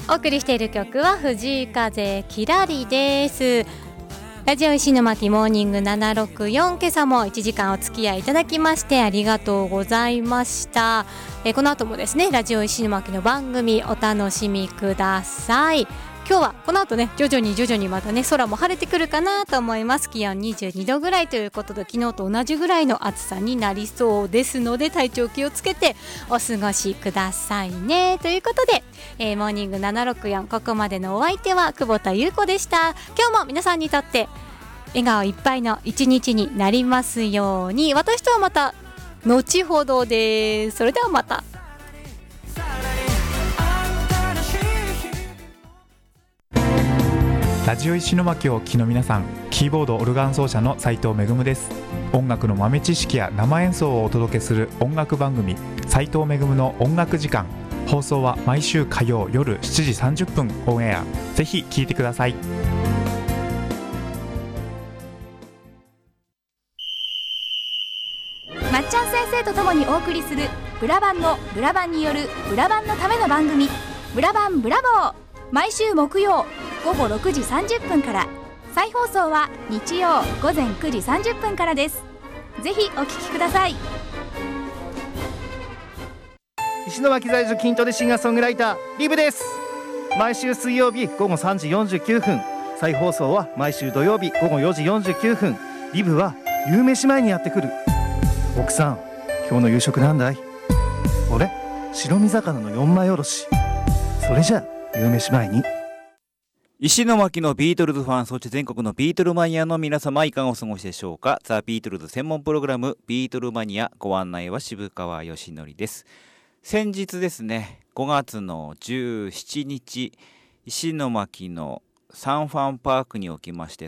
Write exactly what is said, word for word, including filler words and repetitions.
お送りしている曲は藤井風きらりです。ラジオ石巻モーニングななろくよん、今朝もいちじかんお付き合いいただきましてありがとうございました。えこの後もですねラジオ石巻の番組お楽しみください。今日はこの後ね徐々に徐々にまたね空も晴れてくるかなと思います。気温にじゅうにどぐらいということで昨日と同じぐらいの暑さになりそうですので体調気をつけてお過ごしくださいねということで、えー、モーニングななろくよん、ここまでのお相手は久保田優子でした。今日も皆さんにとって笑顔いっぱいの一日になりますように。私とはまた後ほどです。それではまた。 ラジオ石巻をお聞きの皆さん、キーボードオルガン奏者の斉藤めぐむです。音楽の豆知識や生演奏をお届けする音楽番組斉藤めぐむの音楽時間。放送は毎週火曜夜しちじさんじゅっぷんオンエア。ぜひ聴いてください。 まっちゃん先生とともにお送りするブラバンのブラバンによるブラバンのための番組、ブラバンブラボー。毎週木曜ごごろくじさんじゅっぷんから、再放送は日曜午前くじさんじゅっぷんからです。ぜひお聞きください。 石巻在住筋トレシンガーソングライターリブです。毎週水曜日ごごさんじよんじゅうきゅうふん、再放送は毎週土曜日ごごよじよんじゅうきゅうふん。リブは夕飯前にやってくる。奥さん、今日の夕食なんだい？俺、白身魚の四枚おろし。それじゃ夕飯前に。 石巻のビートルズファン、そして全国のビートルマニアの皆様、いかがお過ごしでしょうか。ザ・ビートルズ専門プログラムビートルマニア、ご案内は渋川義則です。先日ですね、ごがつのじゅうしちにち、石巻のサンファンパークにおきまして